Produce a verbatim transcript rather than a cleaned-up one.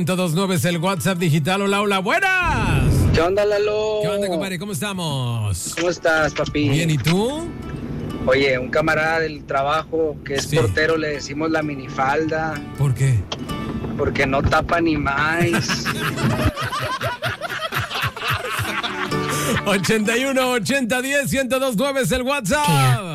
ciento dos nueve es el WhatsApp digital. Hola, hola, buenas. ¿Qué onda, Lalo? ¿Qué onda, compadre? ¿Cómo estamos? ¿Cómo estás, papi? Bien, ¿y tú? Oye, un camarada del trabajo que es Sí. portero le decimos la minifalda ¿Por qué? porque no tapa ni más. ochenta y uno, ochenta, diez, ciento dos nueve es el WhatsApp.